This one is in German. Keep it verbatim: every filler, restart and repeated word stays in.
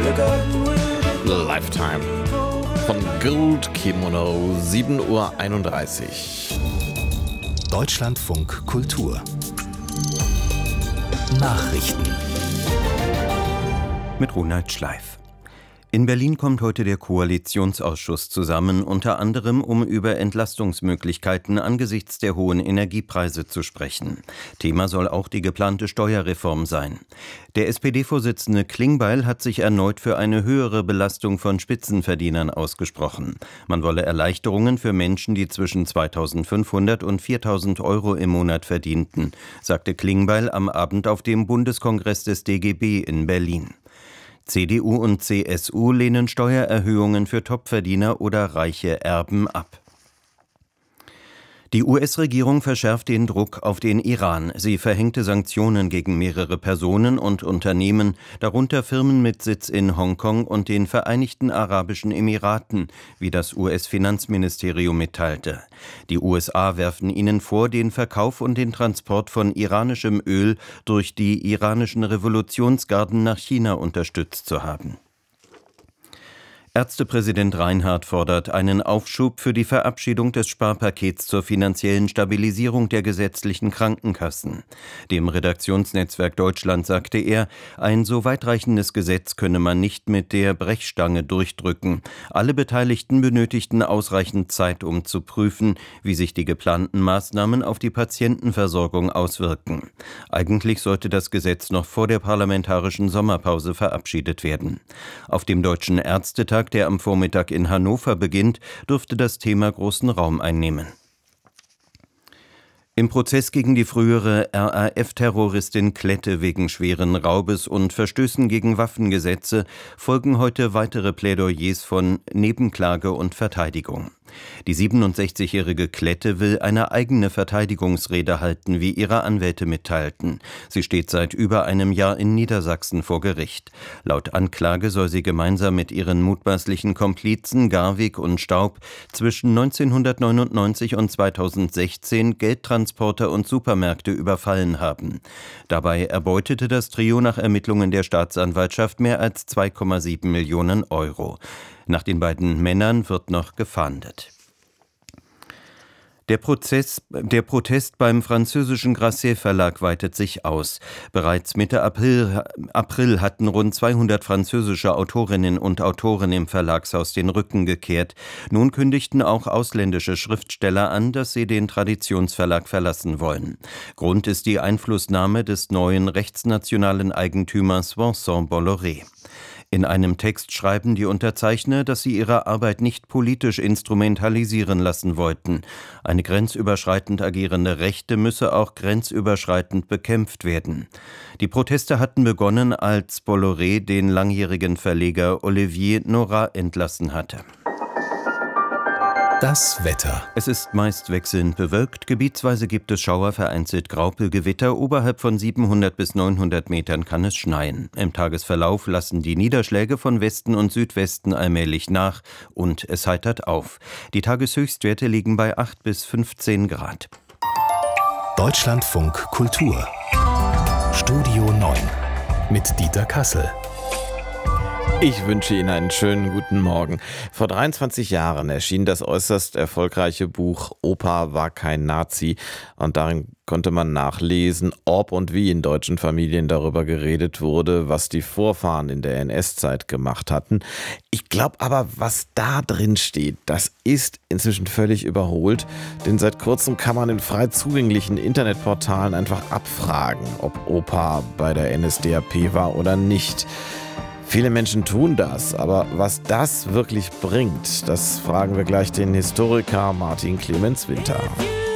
Lifetime von Gold Kimono, sieben Uhr einunddreißig. Deutschlandfunk Kultur Nachrichten mit Ronald Schleif. In Berlin kommt heute der Koalitionsausschuss zusammen, unter anderem um über Entlastungsmöglichkeiten angesichts der hohen Energiepreise zu sprechen. Thema soll auch die geplante Steuerreform sein. Der S P D-Vorsitzende Klingbeil hat sich erneut für eine höhere Belastung von Spitzenverdienern ausgesprochen. Man wolle Erleichterungen für Menschen, die zwischen zweitausendfünfhundert und viertausend Euro im Monat verdienten, sagte Klingbeil am Abend auf dem Bundeskongress des D G B in Berlin. C D U und C S U lehnen Steuererhöhungen für Topverdiener oder reiche Erben ab. Die U S-Regierung verschärft den Druck auf den Iran. Sie verhängte Sanktionen gegen mehrere Personen und Unternehmen, darunter Firmen mit Sitz in Hongkong und den Vereinigten Arabischen Emiraten, wie das U S-Finanzministerium mitteilte. Die U S A werfen ihnen vor, den Verkauf und den Transport von iranischem Öl durch die iranischen Revolutionsgarden nach China unterstützt zu haben. Ärztepräsident Reinhardt fordert einen Aufschub für die Verabschiedung des Sparpakets zur finanziellen Stabilisierung der gesetzlichen Krankenkassen. Dem Redaktionsnetzwerk Deutschland sagte er, ein so weitreichendes Gesetz könne man nicht mit der Brechstange durchdrücken. Alle Beteiligten benötigten ausreichend Zeit, um zu prüfen, wie sich die geplanten Maßnahmen auf die Patientenversorgung auswirken. Eigentlich sollte das Gesetz noch vor der parlamentarischen Sommerpause verabschiedet werden. Auf dem Deutschen Ärztetag, der am Vormittag in Hannover beginnt, dürfte das Thema großen Raum einnehmen. Im Prozess gegen die frühere R A F-Terroristin Klette wegen schweren Raubes und Verstößen gegen Waffengesetze folgen heute weitere Plädoyers von Nebenklage und Verteidigung. Die siebenundsechzigjährige Klette will eine eigene Verteidigungsrede halten, wie ihre Anwälte mitteilten. Sie steht seit über einem Jahr in Niedersachsen vor Gericht. Laut Anklage soll sie gemeinsam mit ihren mutmaßlichen Komplizen Garwig und Staub zwischen neunzehnhundertneunundneunzig und zweitausendsechzehn Geldtransporter und Supermärkte überfallen haben. Dabei erbeutete das Trio nach Ermittlungen der Staatsanwaltschaft mehr als zwei Komma sieben Millionen Euro. Nach den beiden Männern wird noch gefahndet. Der, Prozess, der Protest beim französischen Grasset Verlag weitet sich aus. Bereits Mitte April, April hatten rund zweihundert französische Autorinnen und Autoren im Verlagshaus den Rücken gekehrt. Nun kündigten auch ausländische Schriftsteller an, dass sie den Traditionsverlag verlassen wollen. Grund ist die Einflussnahme des neuen rechtsnationalen Eigentümers Vincent Bolloré. In einem Text schreiben die Unterzeichner, dass sie ihre Arbeit nicht politisch instrumentalisieren lassen wollten. Eine grenzüberschreitend agierende Rechte müsse auch grenzüberschreitend bekämpft werden. Die Proteste hatten begonnen, als Bolloré den langjährigen Verleger Olivier Nora entlassen hatte. Das Wetter. Es ist meist wechselnd bewölkt, gebietsweise gibt es Schauer, vereinzelt Graupelgewitter, oberhalb von siebenhundert bis neunhundert Metern kann es schneien. Im Tagesverlauf lassen die Niederschläge von Westen und Südwesten allmählich nach und es heitert auf. Die Tageshöchstwerte liegen bei acht bis fünfzehn Grad. Deutschlandfunk Kultur Studio neun mit Dieter Kassel. Ich wünsche Ihnen einen schönen guten Morgen. Vor dreiundzwanzig Jahren erschien das äußerst erfolgreiche Buch Opa war kein Nazi und darin konnte man nachlesen, ob und wie in deutschen Familien darüber geredet wurde, was die Vorfahren in der N S-Zeit gemacht hatten. Ich glaube aber, was da drin steht, das ist inzwischen völlig überholt, denn seit kurzem kann man in frei zugänglichen Internetportalen einfach abfragen, ob Opa bei der N S D A P war oder nicht. Viele Menschen tun das, aber was das wirklich bringt, das fragen wir gleich den Historiker Martin Clemens Winter.